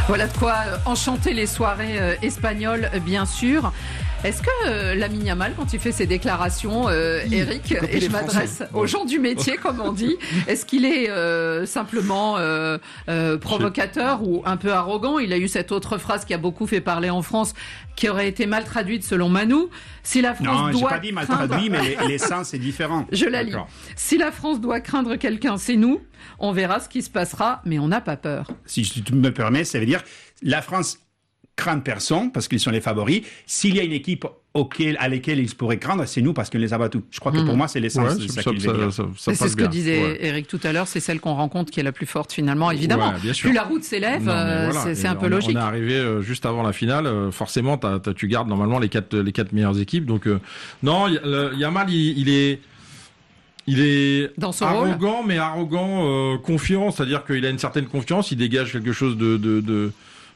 Voilà de quoi enchanter les soirées espagnoles, bien sûr. Est-ce que Lamine Yamal, quand il fait ses déclarations, Eric, et je m'adresse aux gens du métier, comme on dit, est-ce qu'il est simplement provocateur ou un peu arrogant? Il a eu cette autre phrase qui a beaucoup fait parler en France, qui aurait été mal traduite selon Manu. Si la France non, doit j'ai pas dit mal traduit, mais l'essence est différent. Je la lis. Si la France doit craindre quelqu'un, c'est nous. On verra ce qui se passera, mais on n'a pas peur. Si tu me permets, ça veut dire la France craint personne parce qu'ils sont les favoris. S'il y a une équipe à laquelle ils pourraient craindre, c'est nous parce qu'on les abat tous. Je crois que pour moi, c'est l'essence de ça qu'il veut dire. C'est ce que disait Eric tout à l'heure, c'est celle qu'on rencontre qui est la plus forte finalement, évidemment. Ouais, plus la route s'élève, voilà. c'est un peu logique. On est arrivé juste avant la finale, forcément tu gardes normalement les quatre meilleures équipes. Donc non, Yamal il est dans son arrogant, mais arrogant, confiant, c'est-à-dire qu'il a une certaine confiance, il dégage quelque chose de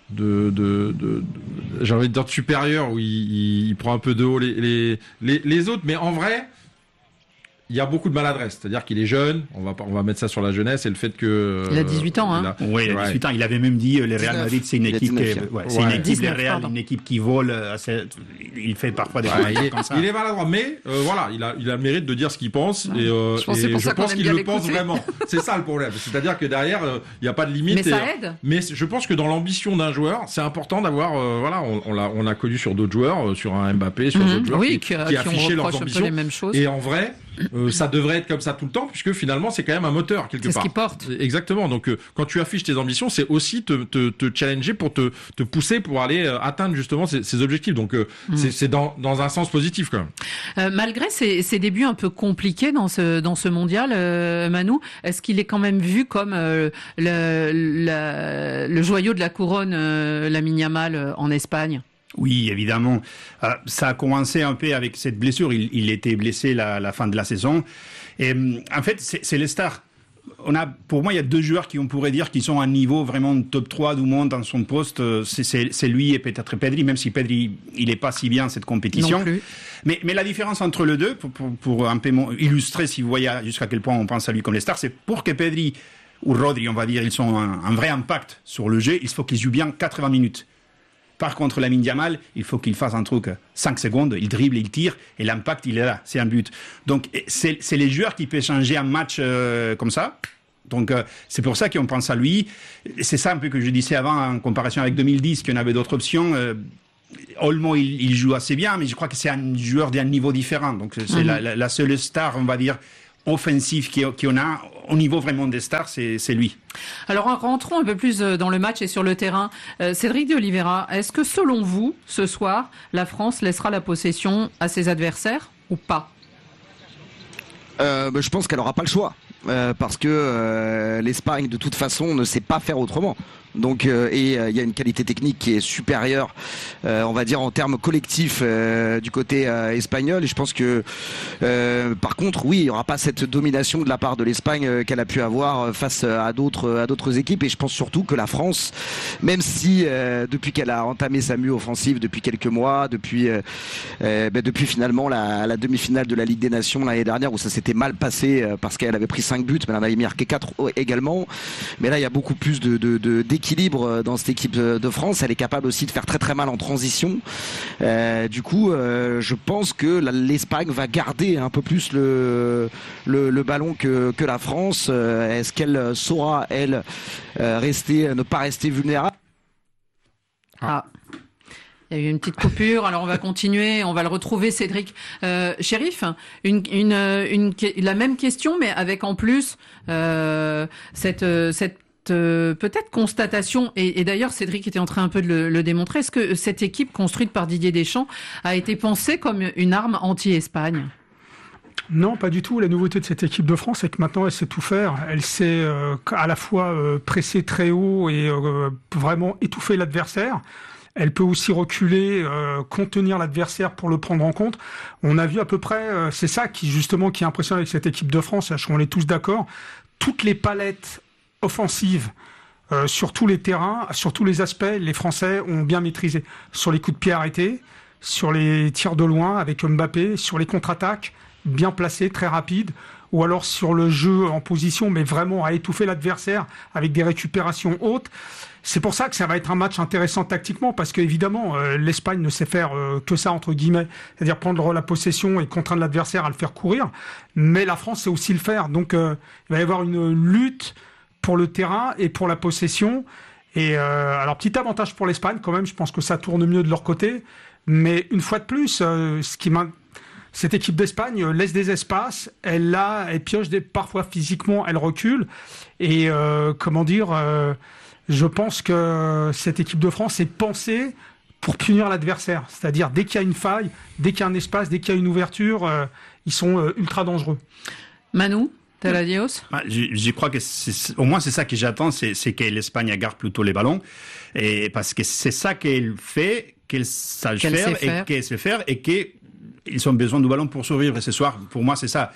j'ai envie de dire de supérieur, où il prend un peu de haut les autres, mais en vrai, il y a beaucoup de maladresse, c'est-à-dire qu'il est jeune, on va mettre ça sur la jeunesse et le fait que... Il a 18 ans, hein. Oui, il a 18 ans, il avait même dit, le Real Madrid, c'est une équipe une équipe qui vole, il fait parfois des choses comme ça. Il est maladroit, mais voilà, il a le mérite de dire ce qu'il pense, et je pense qu'il le pense vraiment. C'est ça le problème, c'est-à-dire que derrière, il n'y a pas de limite. Mais ça aide. Mais je pense que dans l'ambition d'un joueur, c'est important d'avoir, voilà, on l'a connu sur d'autres joueurs, sur un Mbappé, sur d'autres joueurs qui affichaient leurs ambitions. Et en vrai, ça devrait être comme ça tout le temps, puisque finalement c'est quand même un moteur quelque part. C'est ce qui porte. Exactement. Donc quand tu affiches tes ambitions, c'est aussi te challenger pour te pousser pour aller atteindre justement ces objectifs. Donc c'est dans un sens positif quand même. Malgré ces débuts un peu compliqués dans ce mondial, Manu, est-ce qu'il est quand même vu comme le joyau de la couronne, Lamine Yamal, en Espagne? Oui, évidemment. Ça a commencé un peu avec cette blessure. Il était blessé la fin de la saison. Et en fait, c'est les stars. Pour moi, il y a deux joueurs qui on pourrait dire qui sont à un niveau vraiment top 3 du monde dans son poste. C'est lui et peut-être Pedri, même si Pedri, il n'est pas si bien cette compétition. Non plus. Mais la différence entre les deux, pour un peu illustrer, si vous voyez jusqu'à quel point on pense à lui comme les stars, c'est pour que Pedri ou Rodri, on va dire, ils ont un vrai impact sur le jeu, il faut qu'ils jouent bien 80 minutes. Par contre, Lamine Yamal, il faut qu'il fasse un truc 5 secondes, il dribble, il tire, et l'impact, il est là, c'est un but. Donc, c'est les joueurs qui peuvent changer un match comme ça. Donc, c'est pour ça qu'on pense à lui. C'est ça un peu que je disais avant, en comparaison avec 2010, qu'on avait d'autres options. Olmo, il joue assez bien, mais je crois que c'est un joueur d'un niveau différent. Donc, c'est la seule star, on va dire, offensif qu'on a au niveau vraiment des stars, c'est lui. Alors rentrons un peu plus dans le match et sur le terrain. Cédric de Oliveira, est-ce que selon vous, ce soir, la France laissera la possession à ses adversaires ou pas? Je pense qu'elle n'aura pas le choix. Parce que l'Espagne de toute façon ne sait pas faire autrement. Donc il y a une qualité technique qui est supérieure, on va dire en termes collectifs du côté espagnol. Et je pense que par contre, oui, il y aura pas cette domination de la part de l'Espagne qu'elle a pu avoir face à d'autres équipes. Et je pense surtout que la France, même si depuis qu'elle a entamé sa mue offensive depuis quelques mois, depuis finalement la demi-finale de la Ligue des Nations l'année dernière où ça s'était mal passé parce qu'elle avait pris 5 buts, mais elle en avait marqué 4 également. Mais là, il y a beaucoup plus d'équilibre dans cette équipe de France. Elle est capable aussi de faire très très mal en transition. Du coup, je pense que l'Espagne va garder un peu plus le ballon que la France. Est-ce qu'elle saura, elle, ne pas rester vulnérable? Il y a eu une petite coupure, alors on va continuer, on va le retrouver, Cédric. Chérif, la même question, mais avec en plus cette peut-être constatation, et d'ailleurs Cédric était en train un peu de le démontrer, est-ce que cette équipe construite par Didier Deschamps a été pensée comme une arme anti-Espagne? Non, pas du tout. La nouveauté de cette équipe de France, c'est que maintenant, elle sait tout faire. Elle sait à la fois presser très haut et vraiment étouffer l'adversaire. Elle peut aussi reculer, contenir l'adversaire pour le prendre en compte. On a vu à peu près, c'est ça qui est impressionnant avec cette équipe de France, on est tous d'accord, toutes les palettes offensives sur tous les terrains, sur tous les aspects, les Français ont bien maîtrisé. Sur les coups de pied arrêtés, sur les tirs de loin avec Mbappé, sur les contre-attaques, bien placé, très rapide, ou alors sur le jeu en position, mais vraiment à étouffer l'adversaire avec des récupérations hautes. C'est pour ça que ça va être un match intéressant tactiquement, parce qu'évidemment, l'Espagne ne sait faire que ça, entre guillemets, c'est-à-dire prendre la possession et contraindre l'adversaire à le faire courir, mais la France sait aussi le faire. Donc il va y avoir une lutte pour le terrain et pour la possession. Et alors, petit avantage pour l'Espagne quand même, je pense que ça tourne mieux de leur côté, mais une fois de plus, cette équipe d'Espagne laisse des espaces, elle pioche parfois physiquement, elle recule, et je pense que cette équipe de France est pensée pour punir l'adversaire, c'est-à-dire dès qu'il y a une faille, dès qu'il y a un espace, dès qu'il y a une ouverture, ils sont ultra dangereux. Manu, Teladios ? Je crois que au moins c'est ça que j'attends, c'est que l'Espagne agarre plutôt les ballons, et parce que c'est ça qu'elle fait, qu'elle sait faire et qu'ils ont besoin du ballon pour survivre. Et ce soir, pour moi, c'est ça.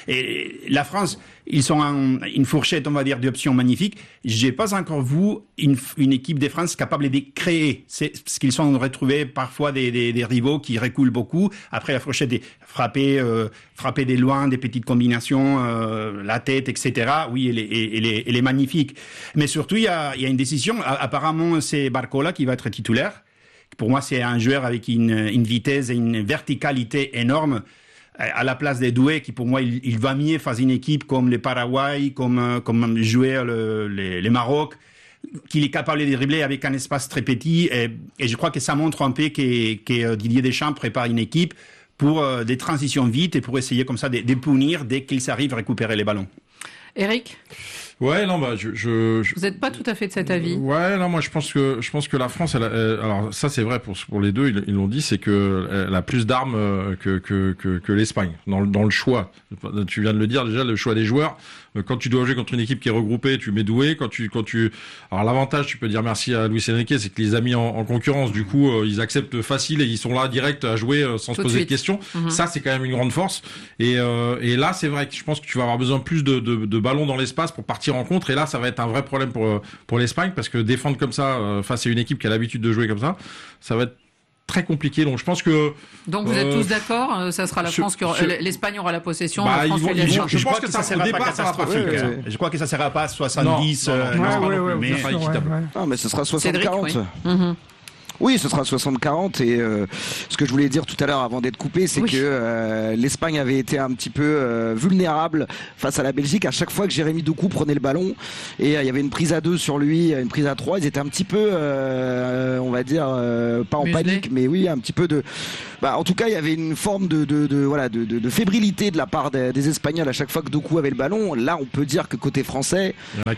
Et la France, ils ont une fourchette, on va dire, d'options magnifiques. J'ai pas encore vu une équipe de France capable de créer. C'est parce qu'ils sont retrouvés parfois des rivaux qui reculent beaucoup. Après, la fourchette est frapper des loin, des petites combinations, la tête, etc. Oui, elle est magnifique. Mais surtout, il y a une décision. Apparemment, c'est Barcola qui va être titulaire. Pour moi, c'est un joueur avec une vitesse et une verticalité énorme. À la place des Doué, qui pour moi, il va mieux faire une équipe comme le Paraguay, comme jouer les Maroc, qu'il est capable de dribbler avec un espace très petit. Et je crois que ça montre un peu que Didier Deschamps prépare une équipe pour des transitions vite et pour essayer comme ça de punir dès qu'ils arrivent à récupérer les ballons. Eric ? Ouais, non, Vous n'êtes pas tout à fait de cet avis. Ouais, non, moi je pense que la France, alors ça c'est vrai pour les deux, ils l'ont dit, c'est que elle a plus d'armes que l'Espagne dans le choix. Tu viens de le dire déjà, le choix des joueurs. Quand tu dois jouer contre une équipe qui est regroupée, tu mets Doué. Alors l'avantage, tu peux dire merci à Luis Enrique, c'est que les a mis en concurrence. Du coup, ils acceptent facile et ils sont là direct à jouer sans se poser de questions. Mm-hmm. Ça, c'est quand même une grande force. Et là, c'est vrai que je pense que tu vas avoir besoin plus de ballons dans l'espace pour partir en contre. Et là, ça va être un vrai problème pour l'Espagne, parce que défendre comme ça face à une équipe qui a l'habitude de jouer comme ça va être très compliqué. Donc je pense que vous êtes tous d'accord, ça sera la France l'Espagne aura la possession, la France fait les je pense que ça sera pas catastrophique. Je crois que ça sera pas 70 mais ce sera 60-40. Oui, ce sera 60-40 et ce que je voulais dire tout à l'heure avant d'être coupé, c'est que l'Espagne avait été un petit peu vulnérable face à la Belgique. À chaque fois que Jérémy Doku prenait le ballon et il y avait une prise à 2 sur lui, une prise à 3, ils étaient un petit peu, on va dire, pas en panique, mais oui, un petit peu de... en tout cas, il y avait une forme de fébrilité de la part des Espagnols à chaque fois que Doku avait le ballon. Là, on peut dire que côté français,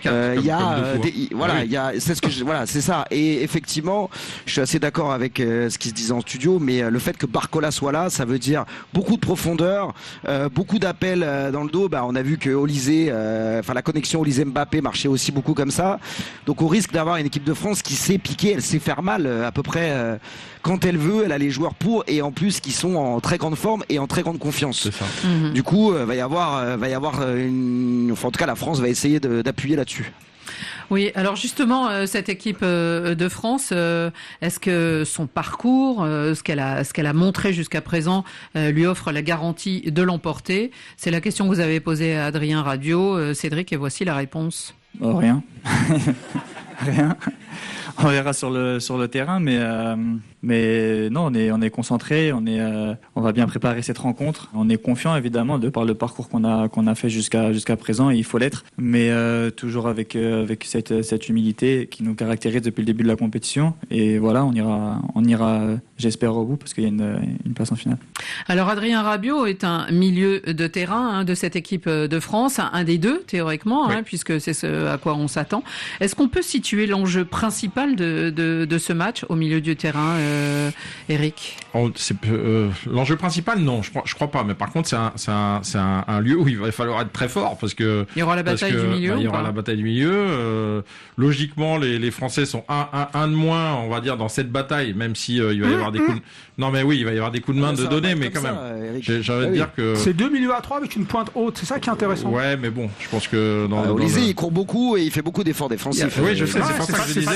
c'est ça. Et effectivement, je suis assez d'accord avec ce qui se disait en studio, mais le fait que Barcola soit là, ça veut dire beaucoup de profondeur, beaucoup d'appels dans le dos. On a vu que la connexion Olysée-Mbappé marchait aussi beaucoup comme ça. Donc, on risque d'avoir une équipe de France qui sait piquer, elle sait faire mal à peu près quand elle veut. Elle a les joueurs pour, et en plus qui sont en très grande forme et en très grande confiance. C'est ça. Mm-hmm. Du coup, va y avoir en tout cas, la France va essayer d'appuyer là-dessus. Oui, alors justement, cette équipe de France, est-ce que son parcours, ce qu'elle a montré jusqu'à présent, lui offre la garantie de l'emporter ? C'est la question que vous avez posée à Adrien Rabiot, Cédric, et voici la réponse. Rien. Rien. On verra sur le terrain, mais non, on est concentré, on va bien préparer cette rencontre. On est confiant évidemment de par le parcours qu'on a fait jusqu'à présent, et il faut l'être, mais toujours avec cette humilité qui nous caractérise depuis le début de la compétition. Et voilà, on ira, j'espère, au bout, parce qu'il y a une place en finale. Alors Adrien Rabiot est un milieu de terrain de cette équipe de France, un des deux théoriquement, puisque c'est ce à quoi on s'attend. Est-ce qu'on peut situer l'enjeu principal de ce match au milieu du terrain, Eric? L'enjeu principal, non, je crois pas. Mais par contre, c'est un lieu où il va falloir être très fort, parce que il y aura la bataille du milieu. Il y aura la bataille du milieu. Logiquement, les Français sont un de moins, on va dire, dans cette bataille, même si il va y avoir des coups. Non, mais oui, il va y avoir des coups de main de donner, mais quand même. J'ai envie de dire que c'est 2 milieux à 3 avec une pointe haute. C'est ça qui est intéressant. Ouais, mais bon, je pense que Olysée, il court beaucoup et il fait beaucoup d'efforts défensifs. Oui, je sais. C'est pour ça que je disais que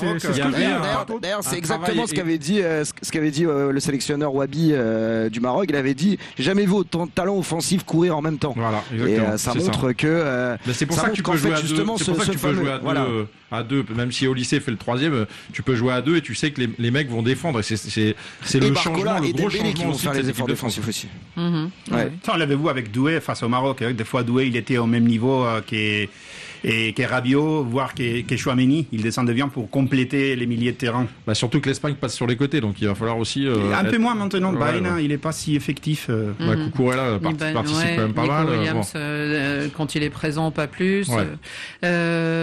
Maroc. D'ailleurs, c'est exactement ce qu'avait dit le sélectionneur Wabi du Maroc. Il avait dit, j'ai jamais vu autant de talents offensifs courir en même temps. Voilà, exactement. Et ça montre que. Mais c'est pour ça que tu peux jouer à deux. C'est pour ça que tu peux jouer à deux. Même si Olysée fait le troisième, tu peux jouer à deux et tu sais que les mecs vont défendre. Et c'est le changement, le gros changement qui vont faire les efforts défensifs aussi. Ça, on l'avait vu avec Doué face au Maroc. Des fois, Doué, il était au même niveau qu'est Rabiot, voire qu'est Chouameni. Il descend de bien pour compléter les milieux de terrain. Surtout que l'Espagne passe sur les côtés, donc il va falloir aussi. Un peu moins maintenant. Baena, il n'est pas si effectif. Cucurella participe quand même pas mal. Williams, quand il est présent, pas plus. Sheriff ?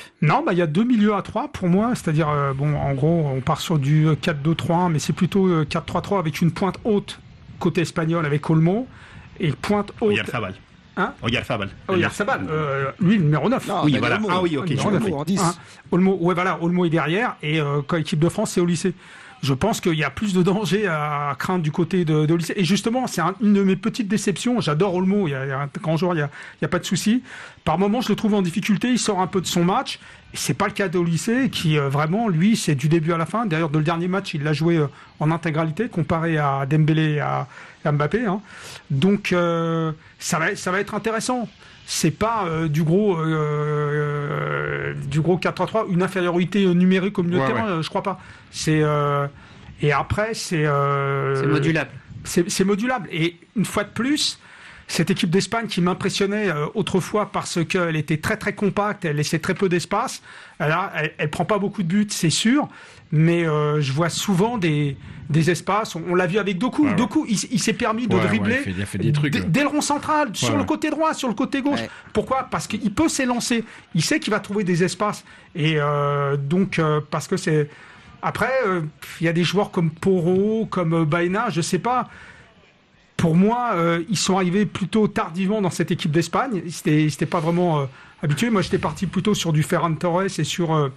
Non, il y a 2 milieux à 3 pour moi. C'est-à-dire, en gros, on part sur du 4-2-3-1, mais c'est plutôt 4-3-3 avec une pointe haute côté espagnol avec Olmo et pointe haute. Oyarzabal. Oyarzabal. Lui, le numéro 9. Non, oui, voilà. Ah oui, ok. Olmo en 10. Olmo est derrière et quand l'équipe de France, c'est au lycée. Je pense qu'il y a plus de danger à craindre du côté de lycée. Et justement, c'est une de mes petites déceptions. J'adore Olmo. Il y a un grand joueur, il y a pas de souci. Par moments, je le trouve en difficulté. Il sort un peu de son match. Et c'est pas le cas de lycée qui vraiment, lui, c'est du début à la fin. D'ailleurs, dans le dernier match, il l'a joué en intégralité comparé à Dembélé et à Mbappé. Donc, ça va être intéressant. C'est pas du gros 4-3-3, une infériorité numérique au milieu de terrain, je crois pas. Et après c'est modulable. C'est modulable. Et une fois de plus, cette équipe d'Espagne qui m'impressionnait autrefois parce qu'elle était très très compacte, elle laissait très peu d'espace. Elle prend pas beaucoup de buts, c'est sûr, mais je vois souvent des espaces. On l'a vu avec Doku. Doku, il s'est permis de dribbler il a fait des trucs, dès le rond central, sur le côté droit, sur le côté gauche. Ouais. Pourquoi ? Parce qu'il peut s'élancer. Il sait qu'il va trouver des espaces. Et donc, parce que c'est... Après, il y a des joueurs comme Porro, comme Baena, je sais pas. Pour moi, ils sont arrivés plutôt tardivement dans cette équipe d'Espagne. C'était pas vraiment habitué. Moi, j'étais parti plutôt sur du Ferran Torres et sur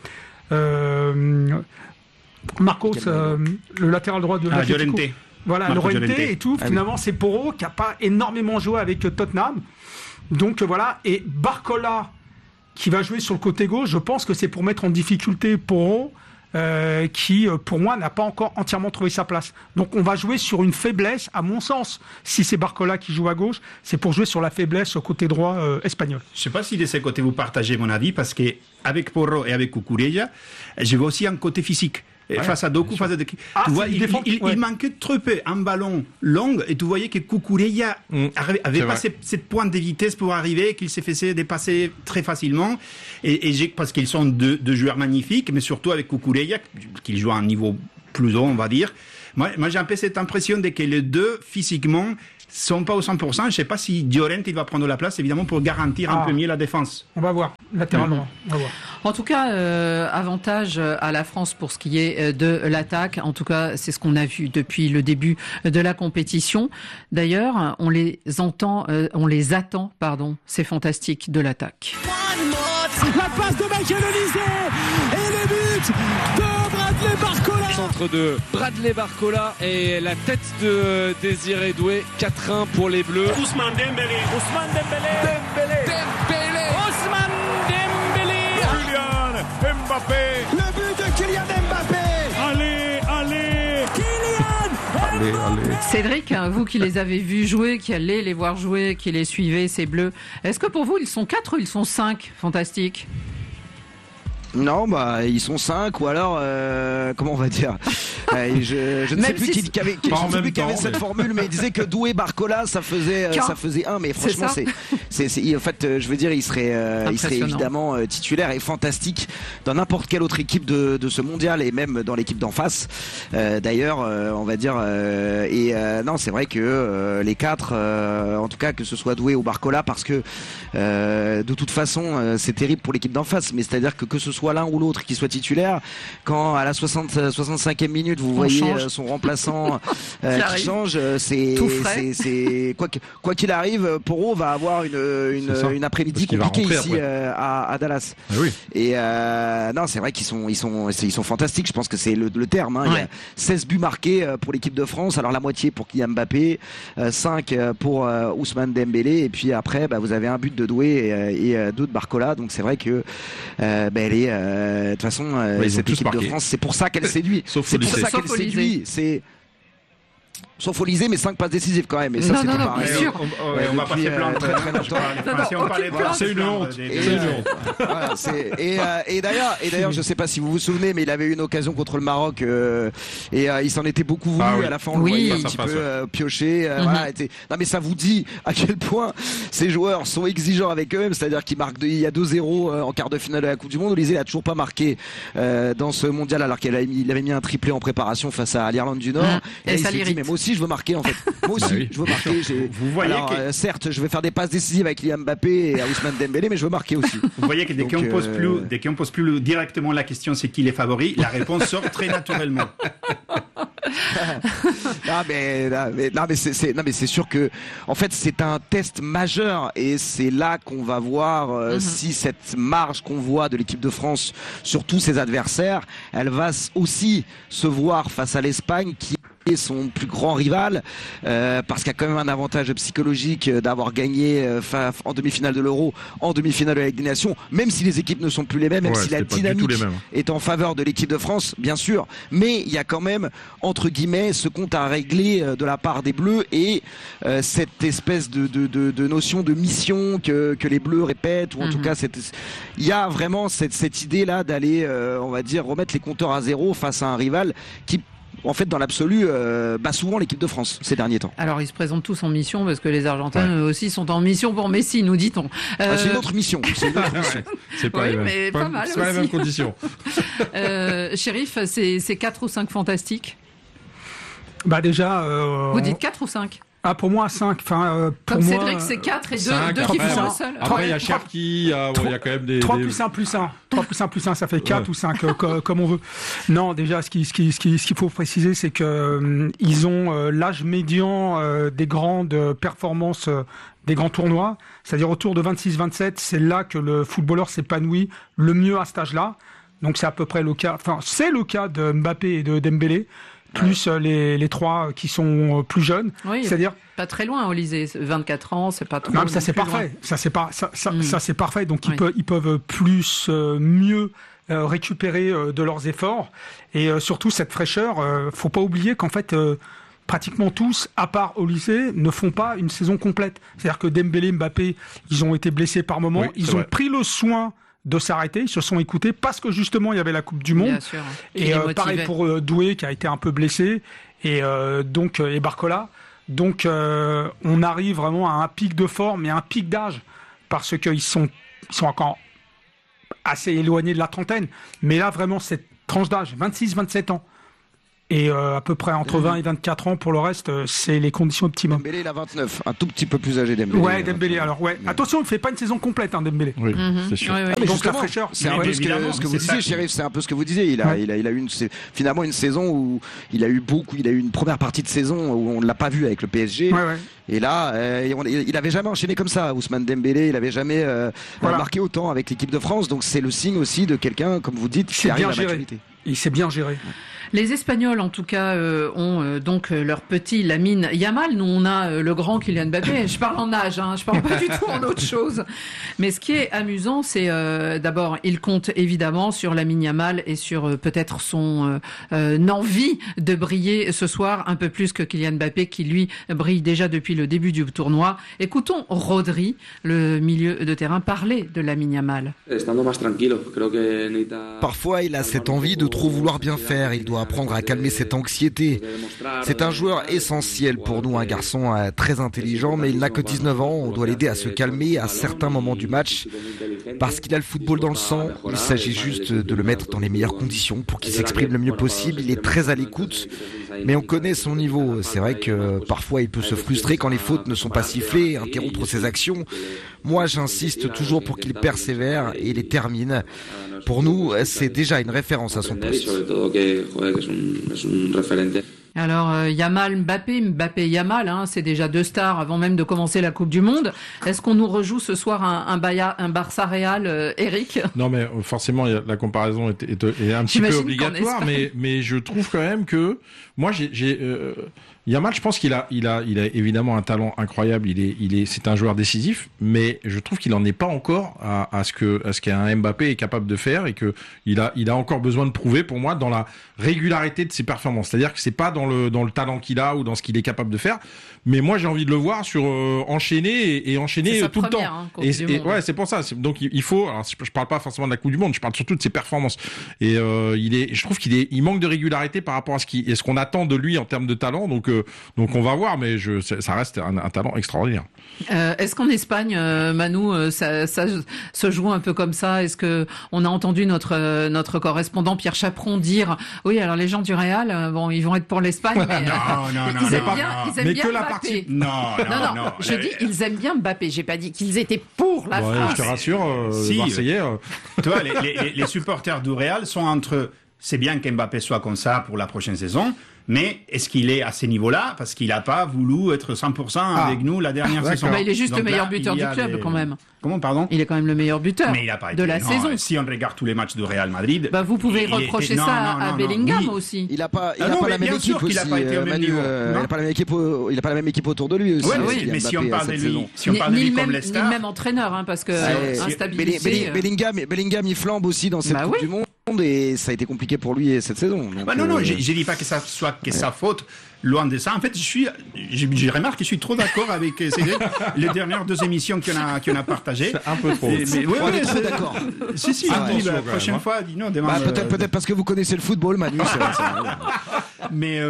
Marcos, le latéral droit de l'Atlético. Voilà, Llorente et tout. Finalement, c'est Porro qui a pas énormément joué avec Tottenham. Donc voilà. Et Barcola, qui va jouer sur le côté gauche, je pense que c'est pour mettre en difficulté Porro. Qui, pour moi, n'a pas encore entièrement trouvé sa place. Donc, on va jouer sur une faiblesse, à mon sens. Si c'est Barcola qui joue à gauche, c'est pour jouer sur la faiblesse au côté droit espagnol. Je ne sais pas si de ce côté vous partagez mon avis, parce qu'avec Porro et avec Cucurella, je vois aussi un côté physique. Face à Doku, face à Doku. Tu vois, il manquait trop peu un ballon long et tu voyais que Cucurella avait pas cette pointe de vitesse pour arriver, qu'il s'est fait dépasser très facilement. Parce qu'ils sont deux joueurs magnifiques, mais surtout avec Cucurella, qu'il joue à un niveau plus haut, on va dire. Moi j'ai un peu cette impression que les deux, physiquement, sont pas au 100%. Je ne sais pas si Llorente il va prendre la place, évidemment, pour garantir un peu mieux la défense. On va voir, latéralement. On va voir. En tout cas, avantage à la France pour ce qui est de l'attaque. En tout cas, c'est ce qu'on a vu depuis le début de la compétition. D'ailleurs, on les attend, c'est fantastique de l'attaque. La passe de Michael Olysée et le but de Bradley Barcola. Centre de Bradley Barcola et la tête de Désiré Doué. 4-1 pour les Bleus. Ousmane Dembélé. Ousmane Kylian Mbappé. Le but de Kylian Mbappé. Allez Kylian. Cédric, vous qui les avez vus jouer, qui allez les voir jouer, qui les suivez, ces Bleus, est-ce que pour vous ils sont 4 ou ils sont 5 ? Fantastique. Non, ils sont 5 ou alors comment on va dire je ne sais plus qui avait cette formule, mais il disait que Doué Barcola ça faisait 1, mais franchement c'est en fait je veux dire il serait évidemment titulaire et fantastique dans n'importe quelle autre équipe de ce mondial et même dans l'équipe d'en face. D'ailleurs on va dire non, c'est vrai que les 4 en tout cas que ce soit Doué ou Barcola, parce que de toute façon c'est terrible pour l'équipe d'en face, mais c'est-à-dire que ce soit l'un ou l'autre qui soit titulaire, quand à la 65e minute vous voyez son remplaçant qui change, c'est quoi qu'il arrive, Porro va avoir une une après-midi compliquée ici à Dallas. Oui. Et non, c'est vrai qu'ils sont fantastiques. Je pense que c'est le terme. Hein. Ouais. Il y a 16 buts marqués pour l'équipe de France. Alors la moitié pour Kylian Mbappé, 5 pour Ousmane Dembélé, et puis après vous avez un but de Doué et 2 de Barcola. Donc c'est vrai que elle est de toute façon cette équipe de France, c'est pour ça qu'elle séduit. C'est pour ça qu'elle séduit. Sauf Olysée, mais 5 passes décisives quand même. Et ça, non, pas bien sûr. On va pas se plaindre très très longtemps. C'est une honte. Et d'ailleurs, je sais pas si vous vous souvenez, mais il avait eu une occasion contre le Maroc et il s'en était beaucoup voulu. À la fin, on le voyait un petit peu piocher. Non, mais ça vous dit à quel point ces joueurs sont exigeants avec eux-mêmes. C'est-à-dire qu'ils marquent il y a 2-0 en quart de finale de la Coupe du Monde. Olysée n'a toujours pas marqué dans ce mondial, alors qu'il avait mis un triplé en préparation face à l'Irlande du Nord. Et ça l'irrite. Mais moi aussi, je veux marquer en fait. Moi aussi, je veux marquer. Vous voyez certes, je vais faire des passes décisives avec Kylian Mbappé et Ousmane Dembélé, mais je veux marquer aussi. Vous voyez que dès qu'on pose plus directement la question, c'est qui les favoris, la réponse sort très naturellement. mais c'est sûr que en fait c'est un test majeur et c'est là qu'on va voir si cette marge qu'on voit de l'équipe de France sur tous ses adversaires, elle va aussi se voir face à l'Espagne qui est son plus grand rival parce qu'il y a quand même un avantage psychologique d'avoir gagné en demi-finale de l'Euro, en demi-finale de la Ligue des Nations, même si les équipes ne sont plus les mêmes, même si la dynamique est en faveur de l'équipe de France, bien sûr, mais il y a quand même entre guillemets ce compte à régler de la part des Bleus et cette espèce de notion de mission que les Bleus répètent, ou en tout cas il y a vraiment cette idée là d'aller on va dire remettre les compteurs à zéro face à un rival qui en fait dans l'absolu bat souvent l'équipe de France ces derniers temps. Alors ils se présentent tous en mission parce que les Argentins eux aussi sont en mission pour Messi, nous dit-on. C'est une autre mission. C'est pas, mais pas mal c'est pas la même condition. Chérif, c'est 4 ou 5 fantastiques. Déjà vous dites 4 ou 5? Pour moi, 5. Comme Cédric, c'est 4 et 2 qui font le seul. Après, il y a Cherki, il y a quand même des... 3 plus 1 plus 1. 3 plus 1 plus 1, ça fait 4 ou 5, comme on veut. Non, déjà, ce qu'il faut préciser, c'est que ils ont l'âge médian des grandes performances, des grands tournois. C'est-à-dire autour de 26-27, c'est là que le footballeur s'épanouit le mieux à cet âge-là. Donc c'est à peu près le cas, c'est le cas de Mbappé et de Dembélé. Plus les 3 qui sont plus jeunes, c'est-à-dire pas très loin, Olysée, 24 ans, c'est pas trop. Non, mais ça c'est parfait. Ça c'est parfait. Donc ils peuvent mieux récupérer de leurs efforts et surtout cette fraîcheur. Faut pas oublier qu'en fait pratiquement tous, à part Olysée, ne font pas une saison complète. C'est-à-dire que Dembélé, Mbappé, ils ont été blessés par moment. Ils ont pris le soin de s'arrêter, ils se sont écoutés parce que justement il y avait la Coupe du Monde. Bien sûr. Et pareil pour Doué qui a été un peu blessé et Barcola. Donc on arrive vraiment à un pic de forme et un pic d'âge parce qu'ils sont encore assez éloignés de la trentaine. Mais là vraiment cette tranche d'âge, 26-27 ans. Et à peu près entre 20 et 24 ans pour le reste, c'est les conditions optimum. Dembélé, il a 29, un tout petit peu plus âgé Dembélé. Ouais, Dembélé. Alors attention, il ne fait pas une saison complète, Dembélé. Oui, c'est sûr. Mais donc la fraîcheur, c'est un peu ce que vous disiez, Chérif. C'est un peu ce que vous disiez. Il a eu finalement une saison où il a eu une première partie de saison où on ne l'a pas vu avec le PSG. Et là, il n'avait jamais enchaîné comme ça. Ousmane Dembélé, il n'avait jamais marqué autant avec l'équipe de France. Donc c'est le signe aussi de quelqu'un, comme vous dites, qui arrive à la maturité. Il s'est bien géré. Les Espagnols, en tout cas, ont donc leur petit Lamine Yamal. Nous, on a le grand Kylian Mbappé. Je parle en âge, je parle pas du tout en autre chose. Mais ce qui est amusant, c'est d'abord, il compte évidemment sur Lamine Yamal et sur peut-être son envie de briller ce soir un peu plus que Kylian Mbappé, qui lui brille déjà depuis le début du tournoi. Écoutons Rodri, le milieu de terrain, parler de Lamine Yamal. Parfois, il a cette envie de trop vouloir bien faire. Il doit apprendre à calmer cette anxiété. C'est un joueur essentiel pour nous, un garçon très intelligent, mais il n'a que 19 ans. On doit l'aider à se calmer à certains moments du match parce qu'il a le football dans le sang. Il s'agit juste de le mettre dans les meilleures conditions pour qu'il s'exprime le mieux possible. Il est très à l'écoute, mais on connaît son niveau. C'est vrai que parfois il peut se frustrer quand les fautes ne sont pas sifflées, interrompre ses actions. Moi, j'insiste toujours pour qu'il persévère et les termine. Pour nous, c'est déjà une référence à son poste. Alors Yamal, Mbappé, Yamal, hein, c'est déjà 2 stars avant même de commencer la Coupe du Monde. Est-ce qu'on nous rejoue ce soir un Barça Real, Eric? Non, mais forcément la comparaison est un petit peu obligatoire, mais je trouve quand même que moi Yamal, je pense qu'il a évidemment un talent incroyable. C'est un joueur décisif, mais je trouve qu'il en est pas encore à ce qu'un Mbappé est capable de faire, et que il a encore besoin de prouver, pour moi, dans la régularité de ses performances. C'est-à-dire que c'est pas dans le talent qu'il a ou dans ce qu'il est capable de faire, mais moi j'ai envie de le voir sur enchaîner tout le temps. Ouais, c'est pour ça. Donc il faut. Alors je parle pas forcément de la Coupe du Monde, je parle surtout de ses performances. Et je trouve qu'il manque de régularité par rapport à ce qu'on attend de lui en termes de talent. Donc on va voir, mais ça reste un talent extraordinaire. Est-ce qu'en Espagne, Manu, ça se joue un peu comme ça? Est-ce que on a entendu notre correspondant Pierre Chaperon dire oui, alors les gens du Real, bon, ils vont être pour l'Espagne, mais ils aiment bien Mbappé. Non. Je dis ils aiment bien Mbappé. J'ai pas dit qu'ils étaient pour la France. Je te rassure, les Marseillais. Tu vois, les supporters du Real sont entre. C'est bien qu'Mbappé soit comme ça pour la prochaine saison, mais est-ce qu'il est à ces niveaux-là? Parce qu'il n'a pas voulu être 100% avec nous la dernière saison. Il est juste le meilleur buteur du club, quand même. Comment, pardon? Il est quand même le meilleur buteur de la saison. Si on regarde tous les matchs du Real Madrid... vous pouvez reprocher ça à Bellingham aussi. Il n'a pas la même équipe aussi, Manu. Il n'a pas la même équipe autour de lui aussi. Oui, mais si on parle de lui comme les stars... Ni le même entraîneur, parce que instabilité... Bellingham, il flambe aussi dans cette Coupe du Monde, et ça a été compliqué pour lui cette saison. Non, je dis pas que ça soit sa faute. Loin de ça. En fait, je remarque que je suis trop d'accord avec Cédric. Les dernières 2 émissions qu'on a partagées. C'est un peu trop. On est trop d'accord. Si, la prochaine fois, dis non, peut-être parce que vous connaissez le football, Manu. Mais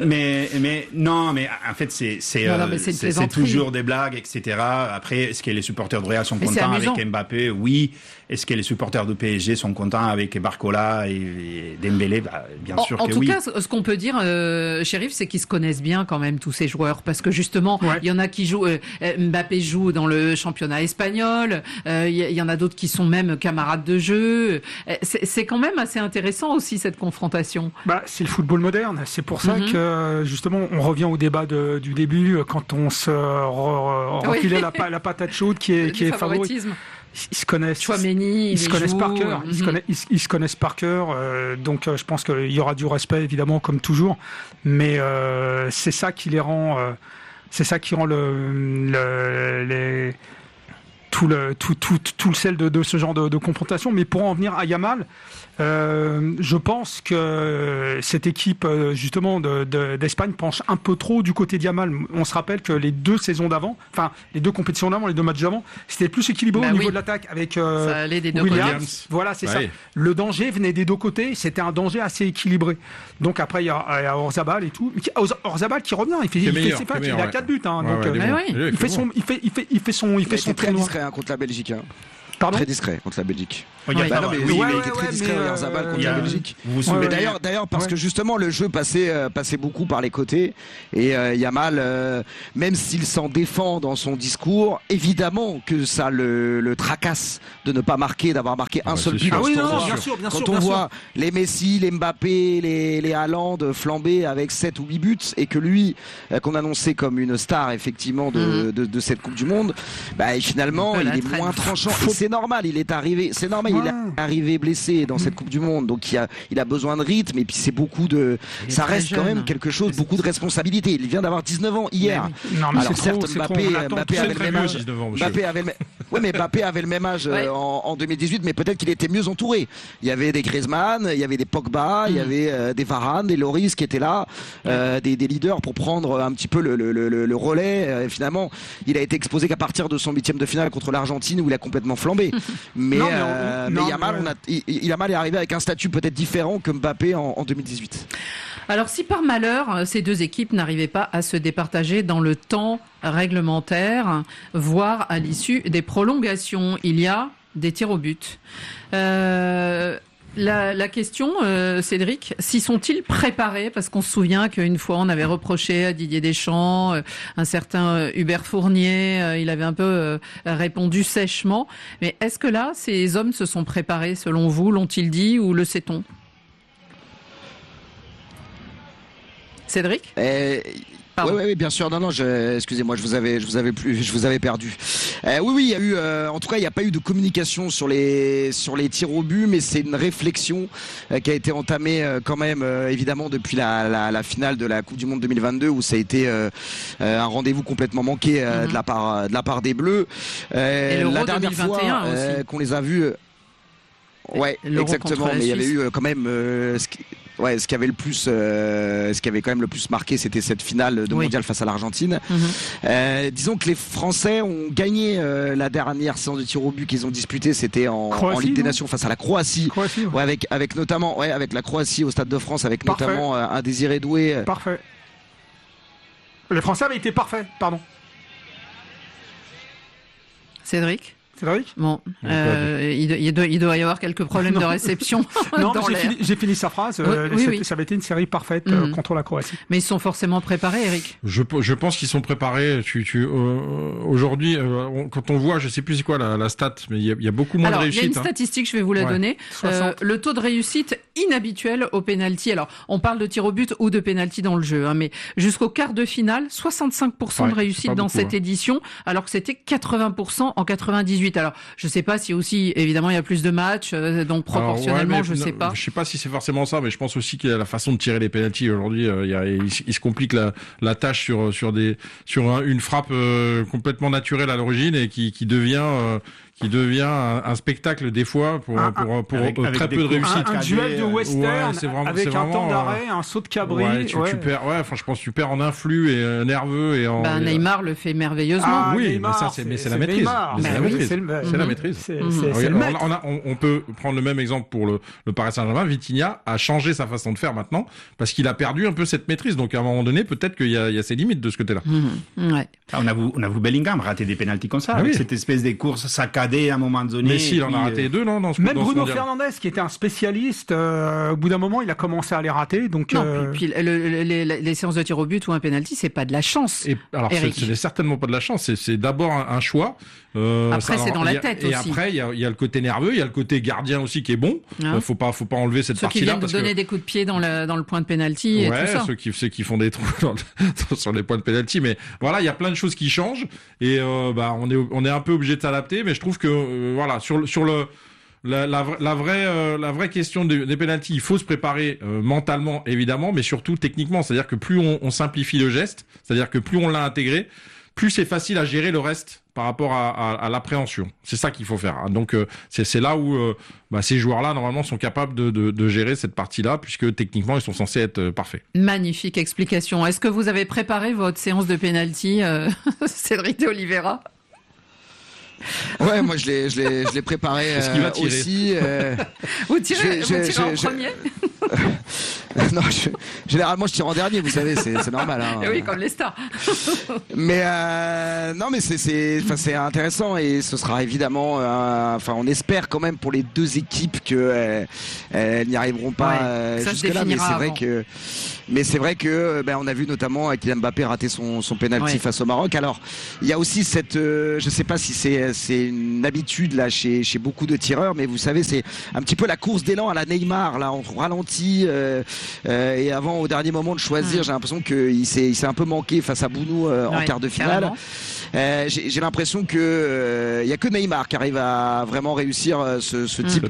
non, mais en fait, c'est toujours des blagues, etc. Après, est-ce que les supporters de Real sont contents avec Mbappé? Oui. Est-ce que les supporters du PSG sont contents avec Barcola et Dembélé? Bien sûr que oui. En tout cas, ce qu'on peut dire, Chérif, c'est qu'ils se connaissent bien quand même, tous ces joueurs, parce que justement, il y en a qui jouent, Mbappé joue dans le championnat espagnol, il y en a d'autres qui sont même camarades de jeu. C'est quand même assez intéressant aussi, cette confrontation. C'est le football moderne. C'est pour ça que, justement, on revient au débat du début, quand on se refilait la patate chaude qui est favori. Ils se connaissent. Chouameni, ils se connaissent par cœur. Ils se connaissent par cœur. Donc, je pense qu'il y aura du respect, évidemment, comme toujours. Mais c'est ça qui les rend. C'est ça qui rend tout le sel de ce genre de confrontation. Mais pour en venir à Yamal, je pense que cette équipe justement d'Espagne penche un peu trop du côté de Yamal. On se rappelle que les 2 saisons d'avant, enfin les 2 compétitions d'avant, les 2 matchs d'avant, c'était plus équilibré au niveau de l'attaque avec Williams. Voilà, c'est ça. Le danger venait des 2 côtés. C'était un danger assez équilibré. Donc après il y a Orzabal et tout. Orzabal qui revient. Il fait ses pattes. Il a 4 buts. Il fait son très discret contre la Belgique. Pardon ? Très discret contre la Belgique. Il a été très discret Oyarzabal contre la Belgique. D'ailleurs, parce que justement le jeu passait beaucoup par les côtés, et Yamal, même s'il s'en défend dans son discours, évidemment que ça le tracasse de ne pas marquer, d'avoir marqué un seul but. Quand on voit les Messi, les Mbappé, les Haaland flamber avec 7 ou 8 buts, et que lui, qu'on annonçait comme une star effectivement de cette Coupe du Monde, finalement il est moins tranchant. Et c'est normal, il est arrivé blessé dans cette Coupe du Monde, donc il a besoin de rythme, et puis c'est ça reste quand même quelque chose, beaucoup de responsabilité. Il vient d'avoir 19 ans hier. Alors certes, Mbappé avait le même âge en 2018, mais peut-être qu'il était mieux entouré. Il y avait des Griezmann, il y avait des Pogba, il y avait des Varane, des Lloris qui étaient là, des leaders pour prendre un petit peu le relais. Finalement, il a été exposé qu'à partir de son 8e de finale contre l'Argentine, où il a complètement flambé. Mais Yamal est arrivé avec un statut peut-être différent que Mbappé en 2018. Alors si par malheur, ces 2 équipes n'arrivaient pas à se départager dans le temps réglementaire, voire à l'issue des prolongations, il y a des tirs au but. La question, Cédric, s'y sont-ils préparés? Parce qu'on se souvient qu'une fois, on avait reproché à Didier Deschamps, un certain Hubert Fournier, il avait un peu répondu sèchement. Mais est-ce que là, ces hommes se sont préparés, selon vous? L'ont-ils dit ou le sait-on? Cédric? Oui, bien sûr. Non, excusez-moi, je vous avais perdu. Oui, il y a eu, en tout cas, il n'y a pas eu de communication sur les tirs au but, mais c'est une réflexion qui a été entamée quand même, évidemment, depuis la finale de la Coupe du Monde 2022, où ça a été un rendez-vous complètement manqué de la part des Bleus. Et l'Euro la dernière 2021 fois aussi. qu'on les a vus. Ouais, exactement. Mais il y avait eu quand même ce qui avait quand même le plus marqué, c'était cette finale de mondial face à l'Argentine. Disons que les Français ont gagné la dernière séance de tir au but qu'ils ont disputée, c'était en Ligue des Nations face à la Croatie. Avec notamment, avec la Croatie au Stade de France, avec notamment un Désiré Doué. Parfait. Les Français avaient été parfaits, pardon. Cédric? Bon, il doit y avoir quelques problèmes de réception. Non, j'ai fini sa phrase. Ça avait été une série parfaite contre la Croatie. Mais ils sont forcément préparés, Eric. Je pense qu'ils sont préparés. Aujourd'hui, quand on voit, je sais plus c'est quoi la stat, mais il y a beaucoup moins de réussite. Il y a une statistique, je vais vous la donner. Le taux de réussite inhabituel au penalty. Alors, on parle de tir au but ou de penalty dans le jeu, mais jusqu'au quart de finale, 65% de réussite dans cette édition, alors que c'était 80% en 98. Alors, je sais pas si aussi, évidemment, il y a plus de matchs, donc proportionnellement, je sais pas. Je sais pas si c'est forcément ça, mais je pense aussi qu'il y a la façon de tirer les penalties aujourd'hui. Il se complique la tâche sur une frappe complètement naturelle à l'origine et qui devient un spectacle des fois pour avec très peu de réussite. Un duel de western avec un temps d'arrêt, un saut de cabri. Tu perds, franchement, tu perds en influx et nerveux et en. Neymar le fait merveilleusement. Oui, mais c'est la maîtrise. C'est la maîtrise. On peut prendre le même exemple pour le Paris Saint-Germain. Vitinha a changé sa façon de faire maintenant parce qu'il a perdu un peu cette maîtrise. Donc à un moment donné, peut-être qu'il y a ses limites de ce côté-là. On a vu Bellingham rater des pénaltys comme ça, avec cette espèce de course saccadée à un moment donné. Mais si, il en a raté deux, non, même Bruno Fernandes, qui était un spécialiste, au bout d'un moment, il a commencé à les rater. Donc, puis les séances de tir au but ou un penalty, c'est pas de la chance. Alors, ce n'est certainement pas de la chance. C'est d'abord un choix. Après, c'est dans la tête aussi. Et après, il y a le côté nerveux, il y a le côté gardien aussi qui est bon. Faut pas enlever cette partie-là. Ceux qui viennent donner des coups de pied dans le point de penalty et tout ça. Ceux qui font des trous sur les points de penalty. Mais voilà, il y a plein de choses qui changent et on est un peu obligé de s'adapter. Mais je trouve que sur la vraie question des penalties, il faut se préparer mentalement évidemment, mais surtout techniquement. C'est-à-dire que plus on simplifie le geste, c'est-à-dire que plus on l'a intégré, plus c'est facile à gérer le reste par rapport à l'appréhension. C'est ça qu'il faut faire. Donc c'est là où ces joueurs-là normalement sont capables de gérer cette partie-là, puisque techniquement ils sont censés être parfaits. Magnifique explication. Est-ce que vous avez préparé votre séance de penalty, Cédric de Oliveira? Ouais, moi je l'ai préparé aussi. Vous tirez en premier? Non, généralement je tire en dernier, vous savez, c'est normal. Et oui, comme les stars. Mais non, mais c'est intéressant et ce sera évidemment, on espère quand même pour les deux équipes que elles n'y arriveront pas jusque-là. Mais c'est vrai que on a vu notamment Kylian Mbappé rater son penalty face au Maroc. Alors il y a aussi cette, je sais pas si c'est une habitude là chez beaucoup de tireurs, mais vous savez, c'est un petit peu la course d'élan à la Neymar. Là, on ralentit et avant au dernier moment de choisir, j'ai l'impression qu'il s'est un peu manqué face à Bounou en quart de finale. J'ai l'impression que il y a que Neymar qui arrive à vraiment réussir ce type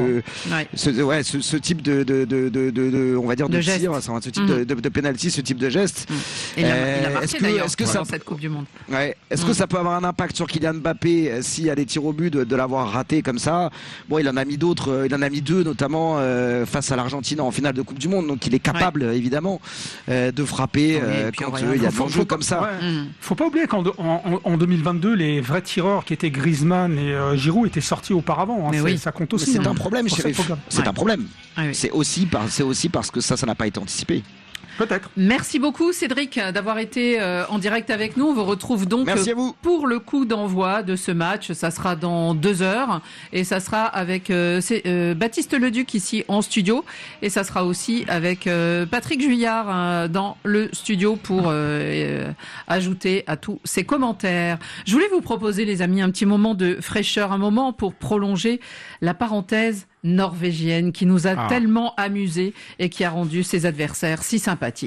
ce type de on va dire de tir, ce type de penalty, ce type de geste. Il a marqué d'ailleurs dans cette Coupe du Monde. Est-ce que ça peut avoir un impact sur Kylian Mbappé s'il y a des tirs au but de l'avoir raté comme ça? Bon, il en a mis d'autres, il en a mis deux notamment face à l'Argentine en finale de Coupe du Monde, donc il est capable évidemment de frapper quand il y a des jeux comme ça. Faut pas oublier qu'en 2022, les vrais tireurs qui étaient Griezmann et Giroud étaient sortis auparavant. Ça compte aussi. C'est un problème, Chérif. C'est un problème. C'est aussi parce que ça n'a pas été anticipé. Peut-être. Merci beaucoup Cédric d'avoir été en direct avec nous. On vous retrouve donc pour le coup d'envoi de ce match. Ça sera dans 2 heures et ça sera avec Baptiste Leduc ici en studio et ça sera aussi avec Patrick Juillard dans le studio pour ajouter à tous ses commentaires. Je voulais vous proposer les amis un petit moment de fraîcheur, un moment pour prolonger la parenthèse norvégienne qui nous a tellement amusés et qui a rendu ses adversaires si sympathiques.